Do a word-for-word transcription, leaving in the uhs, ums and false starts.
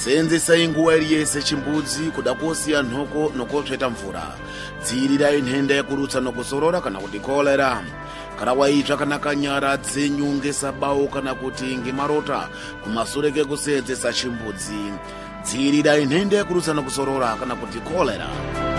senzesa inguwa iliyese chimbudzi kuda kusiya nthoko nokotsveta mvura. Dziirira inhenda yakurutsa nokusorora kana kuti kolera. Kana waitsva kana kanyara dzenyunge sabawo kana kuti ngemarota kumasure kekusenzesa chimbudzi. Dziirira inhenda yakurutsa nokusorora kana kuti kolera.